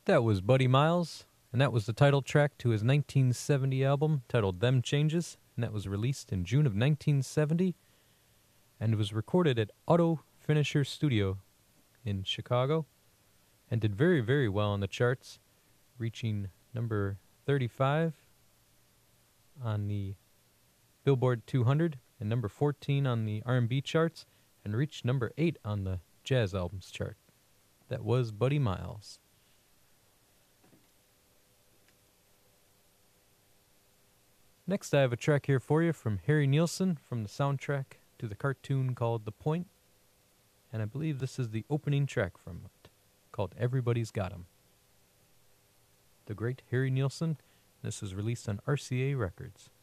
That was Buddy Miles, and that was the title track to his 1970 album titled Them Changes, and that was released in June of 1970, and it was recorded at Auto Finisher Studio in Chicago, and did very, very well on the charts, reaching number 35 on the Billboard 200 and number 14 on the R&B charts, and reached number 8 on the Jazz Albums chart. That was Buddy Miles. Next, I have a track here for you from Harry Nilsson from the soundtrack to the cartoon called The Point, and I believe this is the opening track from it, called Everybody's Got 'Em. The great Harry Nilsson. This was released on RCA Records.